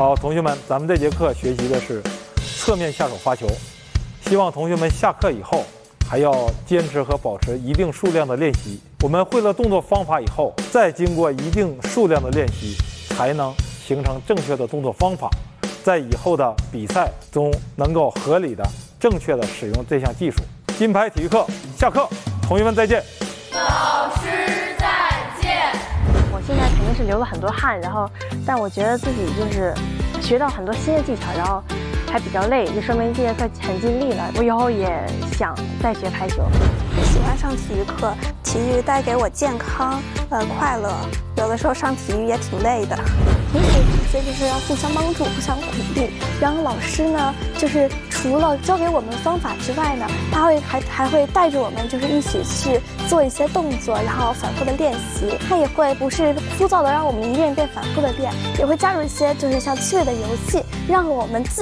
好，同学们，咱们这节课学习的是侧面下手发球，希望同学们下课以后还要坚持和保持一定数量的练习。我们会了动作方法以后，再经过一定数量的练习，才能形成正确的动作方法，在以后的比赛中能够合理的、正确的使用这项技术。金牌体育课下课，同学们再见。 老师再见。 我现在肯定是流了很多汗，但我觉得自己就是学到很多新的技巧，然后还比较累，就说明这节课很尽力了。我以后也想再学排球。 喜欢上体育课，体育带给我健康、快乐。有的时候上体育也挺累的。平时同学就是要互相帮助、互相鼓励。然后老师呢，就是除了教给我们方法之外呢，他还会带着我们就是一起去做一些动作，然后反复的练习。他也会不是枯燥的让我们一遍一遍反复的练，也会加入一些就是像趣味的游戏，让我们